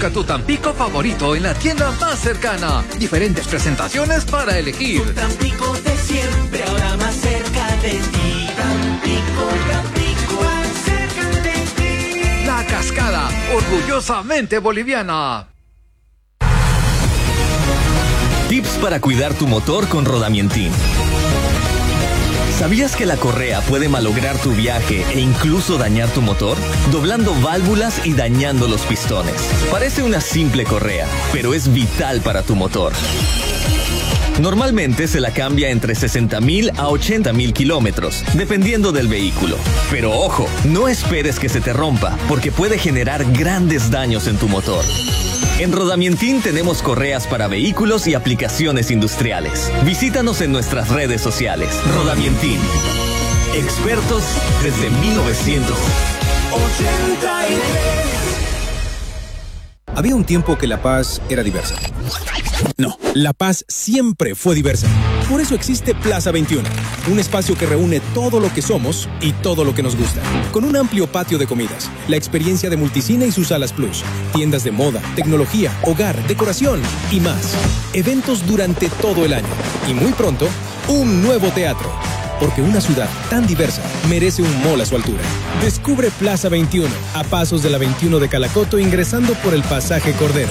Busca tu Tampico favorito en la tienda más cercana. Diferentes presentaciones para elegir. Tu Tampico de siempre, ahora más cerca de ti. Tampico, Tampico, más cerca de ti. La Cascada, orgullosamente boliviana. Tips para cuidar tu motor con Rodamientin. ¿Sabías que la correa puede malograr tu viaje e incluso dañar tu motor? Doblando válvulas y dañando los pistones. Parece una simple correa, pero es vital para tu motor. Normalmente se la cambia entre 60.000 a 80.000 kilómetros, dependiendo del vehículo. Pero ojo, no esperes que se te rompa, porque puede generar grandes daños en tu motor. En Rodamientin tenemos correas para vehículos y aplicaciones industriales. Visítanos en nuestras redes sociales. Rodamientin. Expertos desde 1983. Había un tiempo que La Paz era diversa. No, La Paz siempre fue diversa. Por eso existe Plaza 21, un espacio que reúne todo lo que somos y todo lo que nos gusta. Con un amplio patio de comidas, la experiencia de Multicine y sus salas Plus, tiendas de moda, tecnología, hogar, decoración y más. Eventos durante todo el año. Y muy pronto, un nuevo teatro. Porque una ciudad tan diversa merece un mall a su altura. Descubre Plaza 21, a pasos de la 21 de Calacoto, ingresando por el pasaje Cordero.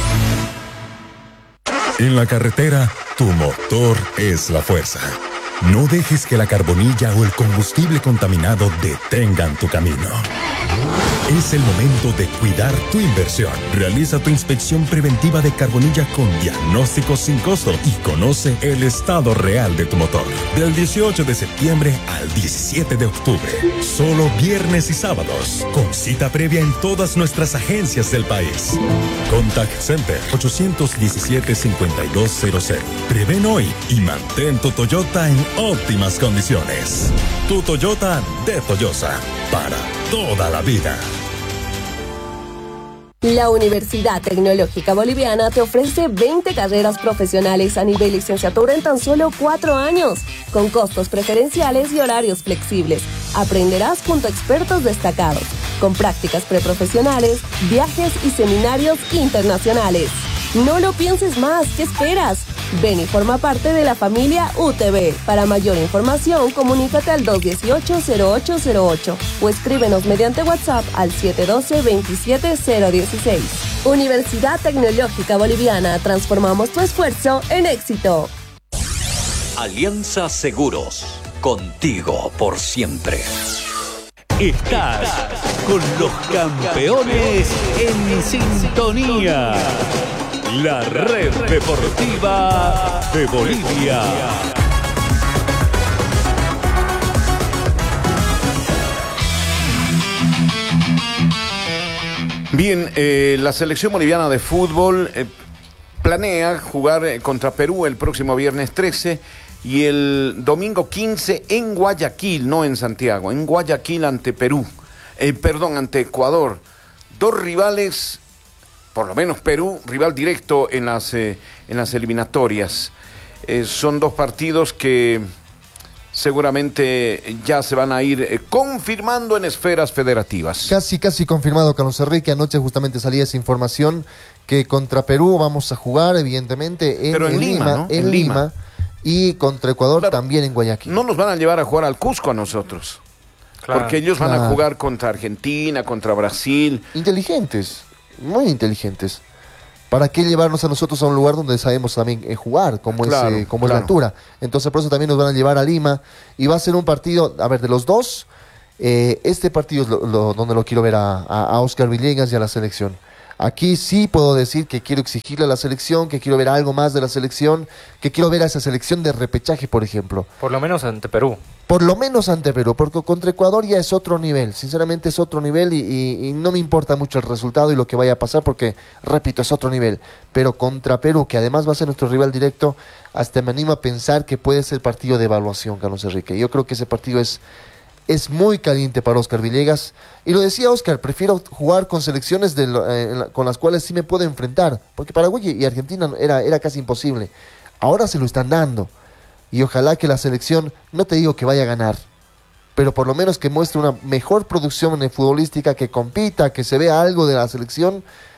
En la carretera, tu motor es la fuerza. No dejes que la carbonilla o el combustible contaminado detengan tu camino. Es el momento de cuidar tu inversión. Realiza tu inspección preventiva de carbonilla con diagnóstico sin costo y conoce el estado real de tu motor. Del 18 de septiembre al 17 de octubre. Solo viernes y sábados. Con cita previa en todas nuestras agencias del país. Contact Center 817-5200. Prevén hoy y mantén tu Toyota en óptimas condiciones. Tu Toyota de Toyosa. Para toda la vida. La Universidad Tecnológica Boliviana te ofrece 20 carreras profesionales a nivel licenciatura en tan solo 4 años, con costos preferenciales y horarios flexibles. Aprenderás junto a expertos destacados, con prácticas preprofesionales, viajes y seminarios internacionales. No lo pienses más, ¿qué esperas? Ven y forma parte de la familia UTB. Para mayor información, comunícate al 218-0808 o escríbenos mediante WhatsApp al 712-27016. Universidad Tecnológica Boliviana, transformamos tu esfuerzo en éxito. Alianza Seguros, contigo por siempre. Estás con los campeones en sintonía. La red deportiva de Bolivia. Bien, la selección boliviana de fútbol planea jugar contra Perú el próximo viernes 13 y el domingo 15 en Guayaquil, no en Santiago, en Guayaquil ante ante Ecuador. Dos rivales, por lo menos Perú, rival directo en las eliminatorias. Son dos partidos que seguramente ya se van a ir confirmando en esferas federativas. Casi confirmado, Carlos Enrique. Anoche justamente salía esa información que contra Perú vamos a jugar, evidentemente, en Lima, ¿no? En Lima. Y contra Ecuador también en Guayaquil. No nos van a llevar a jugar al Cusco a nosotros. Claro, porque ellos van a jugar contra Argentina, contra Brasil. Inteligentes. Muy inteligentes. ¿Para qué llevarnos a nosotros a un lugar donde sabemos también jugar, como es la altura? Entonces, por eso también nos van a llevar a Lima. Y va a ser un partido, a ver, de los dos, este partido es donde lo quiero ver a Oscar Villegas y a la selección. Aquí sí puedo decir que quiero exigirle a la selección, que quiero ver algo más de la selección, que quiero ver a esa selección de repechaje, por ejemplo. Por lo menos ante Perú. Por lo menos ante Perú, porque contra Ecuador ya es otro nivel, sinceramente es otro nivel y no me importa mucho el resultado y lo que vaya a pasar porque, repito, es otro nivel. Pero contra Perú, que además va a ser nuestro rival directo, hasta me animo a pensar que puede ser partido de evaluación, Carlos Enrique. Yo creo que ese partido es muy caliente para Oscar Villegas. Y lo decía Oscar, prefiero jugar con selecciones con las cuales sí me puedo enfrentar, porque Paraguay y Argentina era casi imposible. Ahora se lo están dando. Y ojalá que la selección, no te digo que vaya a ganar, pero por lo menos que muestre una mejor producción futbolística, que compita, que se vea algo de la selección,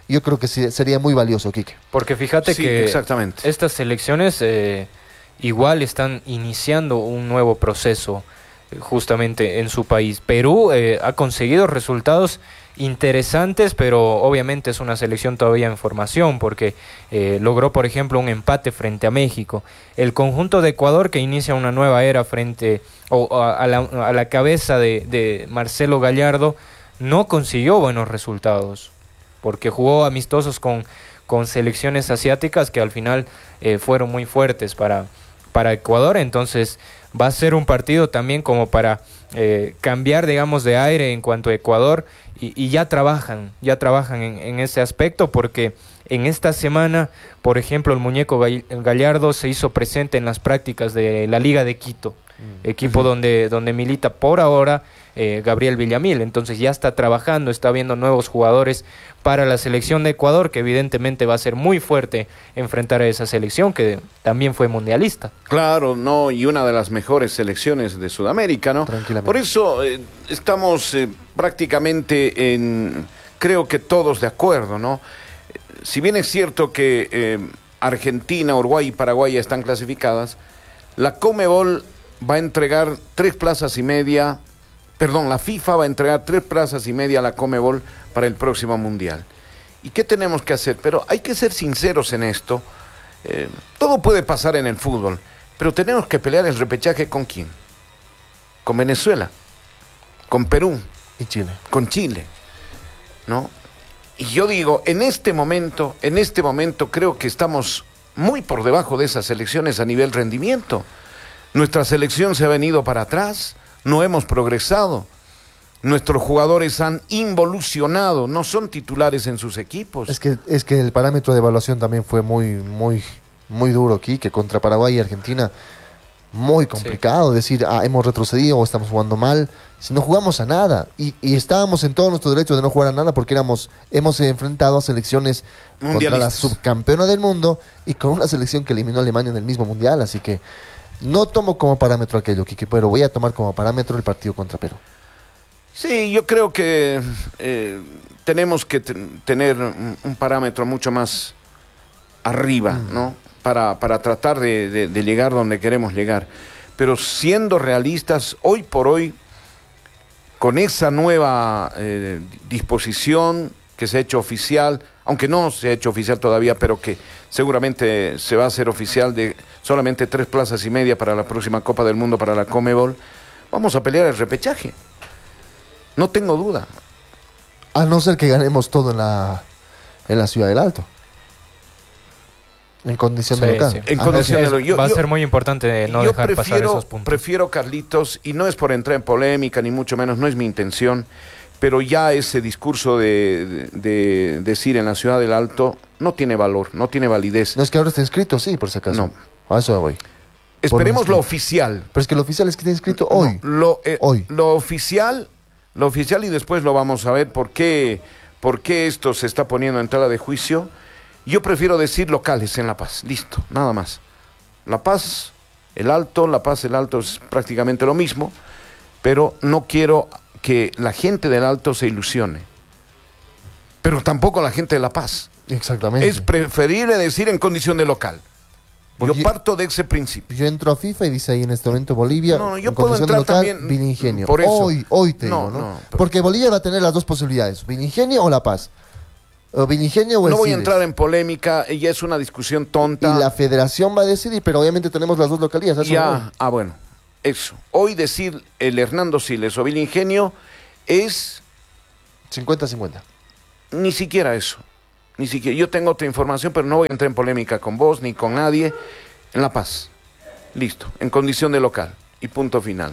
yo creo que sí, sería muy valioso, Quique. Porque fíjate Sí, que exactamente. estas selecciones igual están iniciando un nuevo proceso justamente en su país. Perú ha conseguido resultados interesantes, pero obviamente es una selección todavía en formación porque logró, por ejemplo, un empate frente a México. El conjunto de Ecuador, que inicia una nueva era frente a la cabeza de Marcelo Gallardo, no consiguió buenos resultados porque jugó amistosos con selecciones asiáticas que al final fueron muy fuertes para Ecuador. Entonces va a ser un partido también como para cambiar, digamos, de aire en cuanto a Ecuador, y ya trabajan en ese aspecto, porque en esta semana, por ejemplo, el muñeco Gallardo se hizo presente en las prácticas de la Liga de Quito, equipo donde milita por ahora Gabriel Villamil. Entonces ya está trabajando, está viendo nuevos jugadores para la selección de Ecuador, que evidentemente va a ser muy fuerte enfrentar a esa selección que también fue mundialista. Claro, no, y una de las mejores selecciones de Sudamérica, ¿no? Por eso estamos prácticamente creo que todos de acuerdo, ¿no? Si bien es cierto que Argentina, Uruguay y Paraguay ya están clasificadas, la Conmebol va a entregar 3 plazas y media. Perdón, la FIFA va a entregar 3 plazas y media a la Conmebol para el próximo Mundial. ¿Y qué tenemos que hacer? Pero hay que ser sinceros en esto. Todo puede pasar en el fútbol, pero tenemos que pelear el repechaje ¿con quién? Con Venezuela, con Perú. Y Chile. Con Chile, ¿no? Y yo digo, en este momento creo que estamos muy por debajo de esas selecciones a nivel rendimiento. Nuestra selección se ha venido para atrás. No hemos progresado. Nuestros jugadores han involucionado, no son titulares en sus equipos. Es que el parámetro de evaluación también fue muy duro aquí, que contra Paraguay y Argentina, muy complicado decir, hemos retrocedido o estamos jugando mal, si no jugamos a nada. Y estábamos en todo nuestro derecho de no jugar a nada porque hemos enfrentado a selecciones contra la subcampeona del mundo y con una selección que eliminó a Alemania en el mismo mundial, así que no tomo como parámetro aquello, Kiki, pero voy a tomar como parámetro el partido contra Perú. Sí, yo creo que tenemos que tener un parámetro mucho más arriba, ¿no? Para tratar de llegar donde queremos llegar. Pero siendo realistas, hoy por hoy, con esa nueva disposición que se ha hecho oficial, aunque no se ha hecho oficial todavía, pero que seguramente se va a hacer oficial, de solamente 3 plazas y media para la próxima Copa del Mundo para la Conmebol, vamos a pelear el repechaje. No tengo duda. A no ser que ganemos todo en la Ciudad del Alto. En condición de local. Sí. En condición de local. Va a ser muy importante no dejar pasar esos puntos. Prefiero, Carlitos, y no es por entrar en polémica, ni mucho menos, no es mi intención, pero ya ese discurso de decir en la Ciudad del Alto no tiene valor, no tiene validez. No es que ahora está inscrito, sí, por si acaso. No. A eso voy. Esperemos lo oficial. Pero es que lo oficial es que está inscrito hoy. Hoy. Lo oficial, y después lo vamos a ver por qué esto se está poniendo en tela de juicio. Yo prefiero decir locales en La Paz, listo, nada más. La Paz, el Alto es prácticamente lo mismo, pero no quiero que la gente del Alto se ilusione. Pero tampoco la gente de La Paz. Exactamente. Es preferible decir en condición de local. Yo parto de ese principio. Yo entro a FIFA y dice ahí en este momento Bolivia, yo en puedo condición entrar de local, también Vilingenio. por eso. Hoy te digo, ¿no? Porque Bolivia va a tener las dos posibilidades, Vilingenio o La Paz. O Vilingenio o el No voy a Cides. entrar en polémica, ya es una discusión tonta. Y la federación va a decidir, pero obviamente tenemos las dos localidades. Bueno, eso. Hoy decir el Hernando Siles o Vilingenio es 50-50. Ni siquiera eso. Ni siquiera. Yo tengo otra información, pero no voy a entrar en polémica con vos ni con nadie. En La Paz. Listo. En condición de local. Y punto final.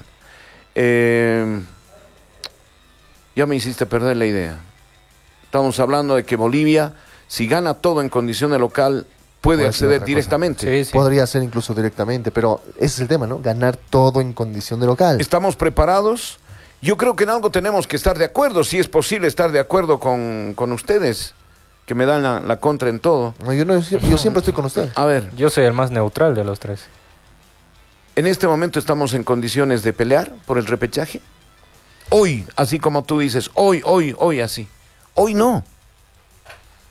Ya me hiciste perder la idea. Estamos hablando de que Bolivia, si gana todo en condición de local, puede acceder directamente. Sí. Podría ser incluso directamente, pero ese es el tema, ¿no? Ganar todo en condición de local. ¿Estamos preparados? Yo creo que en algo tenemos que estar de acuerdo, si es posible estar de acuerdo con ustedes, que me dan la contra en todo. No, yo siempre estoy con usted. A ver. Yo soy el más neutral de los tres. ¿En este momento estamos en condiciones de pelear por el repechaje? Hoy, así como tú dices, hoy así. Hoy no.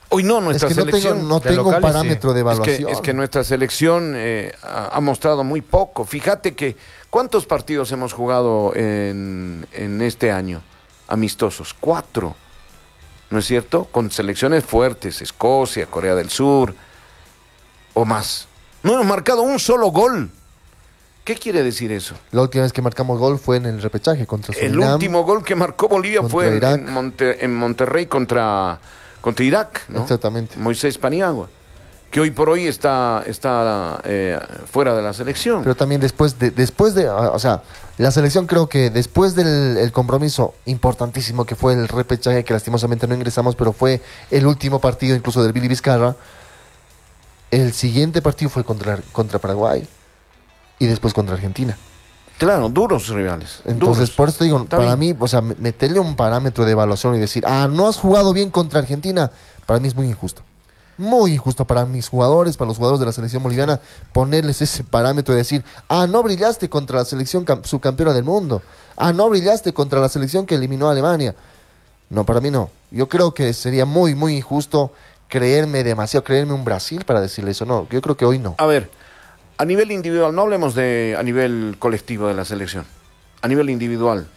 Hoy no, nuestra selección. No tengo un parámetro de evaluación. Es que nuestra selección ha mostrado muy poco. Fíjate que, ¿cuántos partidos hemos jugado en este año? Amistosos, 4. ¿No es cierto? Con selecciones fuertes, Escocia, Corea del Sur, o más. No hemos marcado un solo gol. ¿Qué quiere decir eso? La última vez que marcamos gol fue en el repechaje contra Surinam. El último gol que marcó Bolivia fue en Monterrey contra Irak, ¿no? Exactamente. Moisés Paniagua, que hoy por hoy está fuera de la selección. Pero también después de, o sea, la selección, creo que después del compromiso importantísimo que fue el repechaje, que lastimosamente no ingresamos, pero fue el último partido incluso del Billy Vizcarra, el siguiente partido fue contra Paraguay y después contra Argentina. Claro, duros rivales. Entonces, duros. por eso digo, para mí, o sea, meterle un parámetro de evaluación y decir, no has jugado bien contra Argentina, para mí es muy injusto. Muy injusto para mis jugadores, para los jugadores de la selección boliviana, ponerles ese parámetro de decir, no brillaste contra la selección subcampeona del mundo, no brillaste contra la selección que eliminó a Alemania. No, para mí no. Yo creo que sería muy, muy injusto creerme un Brasil para decirle eso. No, yo creo que hoy no. A ver, a nivel individual, no hablemos a nivel colectivo de la selección. A nivel individual,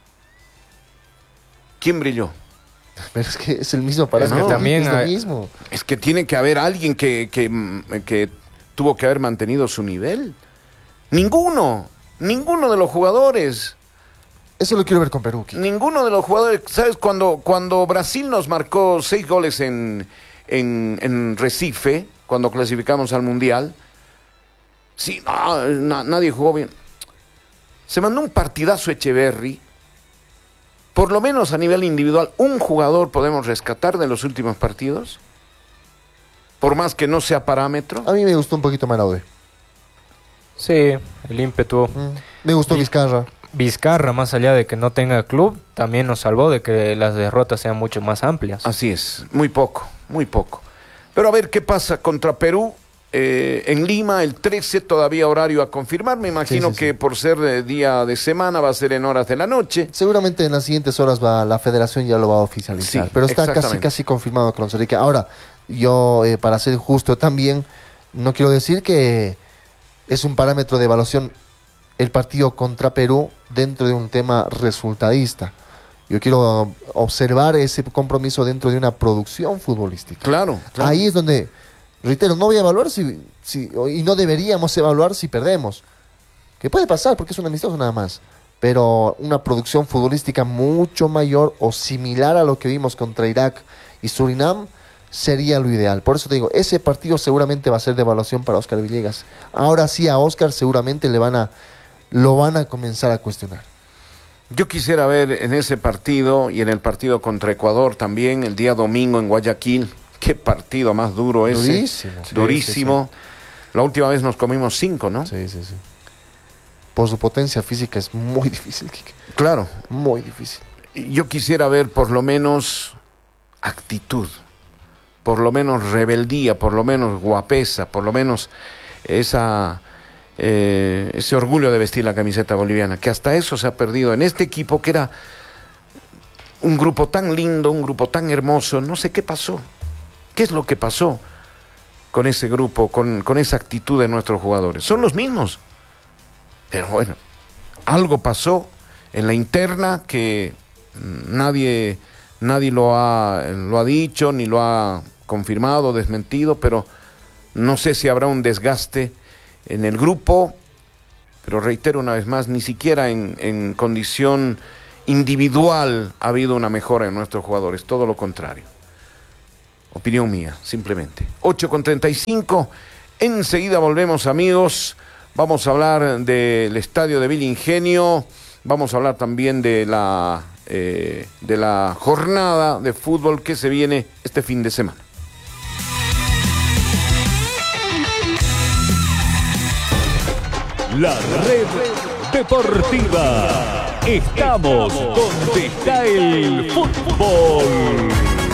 ¿quién brilló? Pero es que es el mismo parámetro. Es que también es lo mismo. Es que tiene que haber alguien que tuvo que haber mantenido su nivel. Ninguno de los jugadores. Eso lo quiero ver con Perú. Ninguno de los jugadores. ¿Sabes? Cuando Brasil nos marcó 6 goles en Recife, cuando clasificamos al Mundial, sí, nadie jugó bien. Se mandó un partidazo Echeverri. Por lo menos a nivel individual, un jugador podemos rescatar de los últimos partidos, por más que no sea parámetro. A mí me gustó un poquito Maraude. Sí, el ímpetu. Me gustó Vizcarra. Vizcarra, más allá de que no tenga club, también nos salvó de que las derrotas sean mucho más amplias. Así es, muy poco. Pero a ver qué pasa contra Perú. En Lima, el 13, todavía horario a confirmar. Me imagino que por ser día de semana va a ser en horas de la noche. Seguramente en las siguientes horas la federación ya lo va a oficializar. Sí, pero está casi confirmado con Enrique. Ahora, yo, para ser justo también, no quiero decir que es un parámetro de evaluación el partido contra Perú dentro de un tema resultadista. Yo quiero observar ese compromiso dentro de una producción futbolística. Claro. Ahí es donde... Reitero, no voy a evaluar y no deberíamos evaluar si perdemos. Que puede pasar porque es un amistoso nada más. Pero una producción futbolística mucho mayor o similar a lo que vimos contra Irak y Surinam sería lo ideal. Por eso te digo, ese partido seguramente va a ser de evaluación para Óscar Villegas. Ahora sí a Óscar seguramente lo van a comenzar a cuestionar. Yo quisiera ver en ese partido y en el partido contra Ecuador también, el día domingo en Guayaquil. Qué partido más duro ese. Durísimo. Sí. La última vez nos comimos 5, ¿no? Sí. Por su potencia física es muy difícil, Quique. Claro. Muy difícil. Yo quisiera ver por lo menos actitud, por lo menos rebeldía, por lo menos guapesa, por lo menos ese orgullo de vestir la camiseta boliviana, que hasta eso se ha perdido en este equipo que era un grupo tan lindo, un grupo tan hermoso. No sé qué pasó. ¿Qué es lo que pasó con ese grupo, con esa actitud de nuestros jugadores? Son los mismos. Pero bueno, algo pasó en la interna que nadie lo ha dicho, ni lo ha confirmado, desmentido, pero no sé si habrá un desgaste en el grupo, pero reitero una vez más, ni siquiera en condición individual ha habido una mejora en nuestros jugadores, todo lo contrario. Opinión mía, simplemente. 8:35, enseguida volvemos, amigos. Vamos a hablar del estadio de Villa Ingenio, vamos a hablar también de la jornada de fútbol que se viene este fin de semana. La red deportiva. Estamos donde está el fútbol.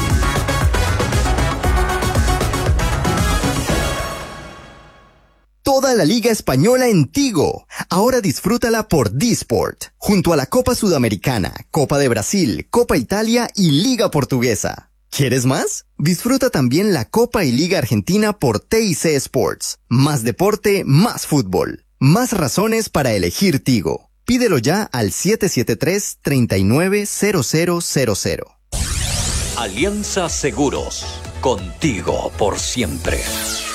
Toda la Liga Española en Tigo. Ahora disfrútala por Disport, junto a la Copa Sudamericana, Copa de Brasil, Copa Italia y Liga Portuguesa. ¿Quieres más? Disfruta también la Copa y Liga Argentina por TIC Sports. Más deporte, más fútbol. Más razones para elegir Tigo. Pídelo ya al 773-390000. Alianza Seguros, contigo por siempre.